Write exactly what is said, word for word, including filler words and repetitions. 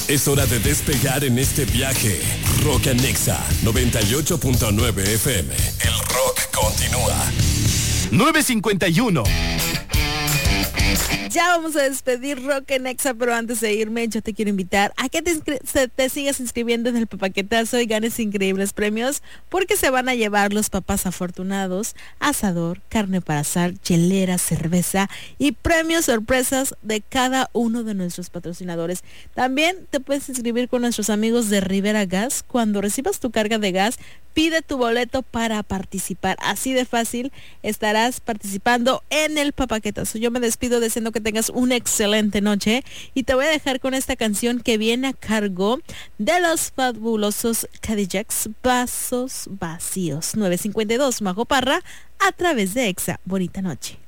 Es hora de despegar en este viaje. Rock and Nexa noventa y ocho punto nueve F M. El rock continúa. nueve cincuenta y uno. Ya vamos a despedir Rock en Exa, pero antes de irme yo te quiero invitar a que te, inscri- te sigas inscribiendo en el papaquetazo y ganes increíbles premios, porque se van a llevar los papás afortunados, asador, carne para asar, hielera, cerveza y premios sorpresas de cada uno de nuestros patrocinadores. También te puedes inscribir con nuestros amigos de Rivera Gas. Cuando recibas tu carga de gas, pide tu boleto para participar. Así de fácil estarás participando en el papaquetazo. Yo me despido deseando que tengas una excelente noche y te voy a dejar con esta canción que viene a cargo de los fabulosos Cadillacs, Vasos Vacíos. nueve cincuenta y dos, Majo Parra, a través de Exa. Bonita noche.